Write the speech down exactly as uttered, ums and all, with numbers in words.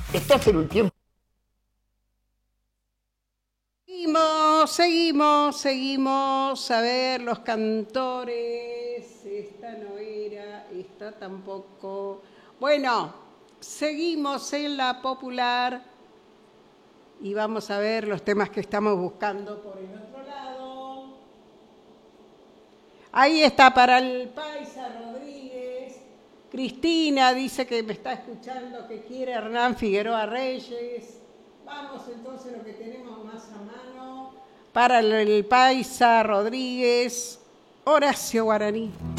Estás en un tiempo. Seguimos, seguimos, seguimos. A ver, los cantores. Esta no era, esta tampoco. Bueno, seguimos en la popular y vamos a ver los temas que estamos buscando por el otro lado. Ahí está para el Paisa Rodríguez. Cristina dice que me está escuchando, que quiere Hernán Figueroa Reyes. Vamos entonces lo que tenemos más a mano. Para el, el Paisa Rodríguez, Horacio Guaraní.